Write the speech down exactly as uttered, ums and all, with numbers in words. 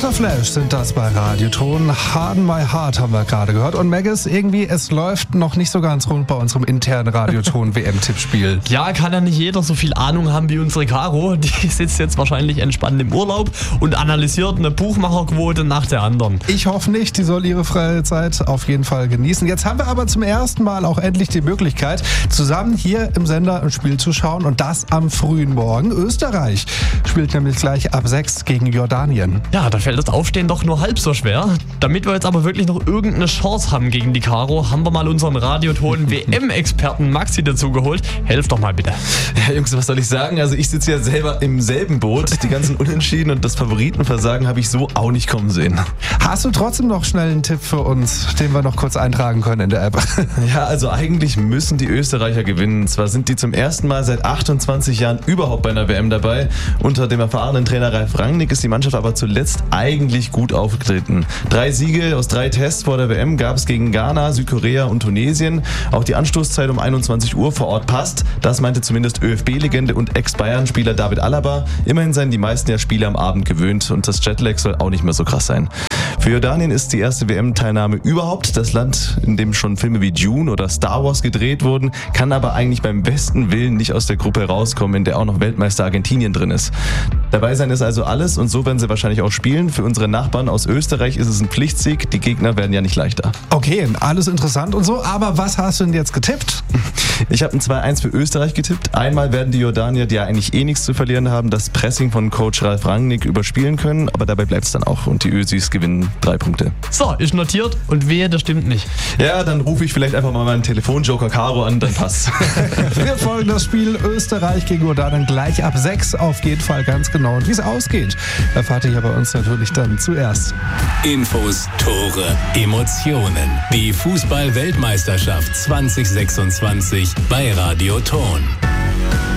Waterflash sind das bei Radioton. Harden My Heart haben wir gerade gehört. Und Maggis, irgendwie, es läuft noch nicht so ganz rund bei unserem internen Radioton-W M-Tippspiel. Ja, kann ja nicht jeder so viel Ahnung haben wie unsere Caro. Die sitzt jetzt wahrscheinlich entspannt im Urlaub und analysiert eine Buchmacherquote nach der anderen. Ich hoffe nicht, die soll ihre freie Zeit auf jeden Fall genießen. Jetzt haben wir aber zum ersten Mal auch endlich die Möglichkeit, zusammen hier im Sender ein Spiel zu schauen. Und das am frühen Morgen. Österreich spielt nämlich gleich ab sechs gegen Jordanien. Ja, da fällt das Aufstehen doch nur halb so schwer. Damit wir jetzt aber wirklich noch irgendeine Chance haben gegen die Caro, haben wir mal unseren Radioton-W M-Experten Maxi dazu geholt. Helft doch mal bitte. Ja, Jungs, was soll ich sagen? Also ich sitze ja selber im selben Boot. Die ganzen Unentschieden und das Favoritenversagen habe ich so auch nicht kommen sehen. Hast du trotzdem noch schnell einen Tipp für uns, den wir noch kurz eintragen können in der App? Ja, also eigentlich müssen die Österreicher gewinnen. Zwar sind die zum ersten Mal seit achtundzwanzig Jahren überhaupt bei einer W M dabei. Unter dem erfahrenen Trainer Ralf Rangnick ist die Mannschaft aber zuletzt eigentlich gut aufgetreten. Drei Siege aus drei Tests vor der W M gab es gegen Ghana, Südkorea und Tunesien. Auch die Anstoßzeit um einundzwanzig Uhr vor Ort passt. Das meinte zumindest ÖFB-Legende und Ex-Bayern-Spieler David Alaba. Immerhin seien die meisten ja Spiele am Abend gewöhnt und das Jetlag soll auch nicht mehr so krass sein. Für Jordanien ist die erste W M-Teilnahme überhaupt. Das Land, in dem schon Filme wie Dune oder Star Wars gedreht wurden, kann aber eigentlich beim besten Willen nicht aus der Gruppe herauskommen, in der auch noch Weltmeister Argentinien drin ist. Dabei sein ist also alles und so werden sie wahrscheinlich auch spielen. Für unsere Nachbarn aus Österreich ist es ein Pflichtsieg. Die Gegner werden ja nicht leichter. Okay, alles interessant und so, aber was hast du denn jetzt getippt? Ich habe ein zwei eins für Österreich getippt. Einmal werden die Jordanier, die ja eigentlich eh nichts zu verlieren haben, das Pressing von Coach Ralf Rangnick überspielen können, aber dabei bleibt es dann auch und die Ösis gewinnen drei Punkte. So, ist notiert und wehe, das stimmt nicht. Ja, dann rufe ich vielleicht einfach mal meinen Telefonjoker Caro an, dann passt. Wir folgen das Spiel Österreich gegen Jordanien gleich ab sechs auf jeden Fall ganz genau. Und wie es ausgeht, erfahrt ihr ja bei uns natürlich dann zuerst. Infos, Tore, Emotionen. Die Fußball-Weltmeisterschaft zwanzig sechsundzwanzig bei Radioton.